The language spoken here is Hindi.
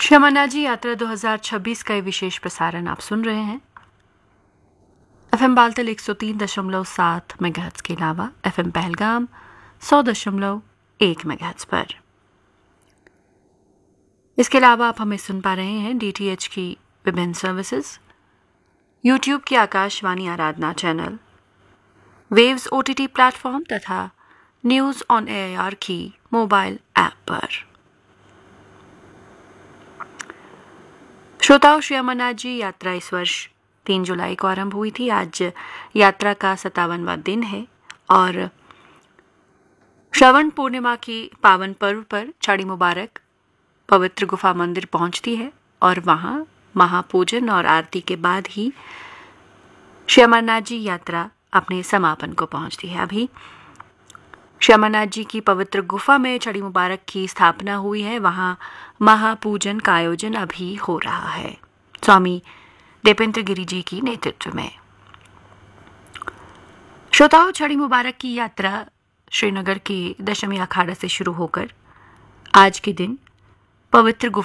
श्यामानाजी यात्रा 2026 का ये विशेष प्रसारण आप सुन रहे हैं एफएम बालतल 103.7 मेगाहर्ट्ज के अलावा एफएम पहलगाम 100.1 मेगाहर्ट्ज पर। इसके अलावा आप हमें सुन पा रहे हैं डीटीएच की विभिन्न सर्विसेज, यूट्यूब की आकाशवाणी आराधना चैनल, वेव्स ओटीटी प्लेटफॉर्म तथा न्यूज ऑन एआईआर की मोबाइल ऐप पर। श्रोताओं, श्री अमरनाथ जी यात्रा इस वर्ष 3 जुलाई को आरंभ हुई थी। आज यात्रा का 57वां दिन है और श्रवण पूर्णिमा की पावन पर्व पर छड़ी मुबारक पवित्र गुफा मंदिर पहुंचती है और वहां महापूजन और आरती के बाद ही श्री अमरनाथ जी यात्रा अपने समापन को पहुंचती है। अभी श्री अमरनाथ जी की पवित्र गुफा में छड़ी मुबारक की स्थापना हुई है, वहां महापूजन का आयोजन अभी हो रहा है स्वामी देपेंद्र गिरी जी की नेतृत्व में। श्रोताओं, छड़ी मुबारक की यात्रा श्रीनगर के दशमी अखाड़ा से शुरू होकर आज के दिन पवित्र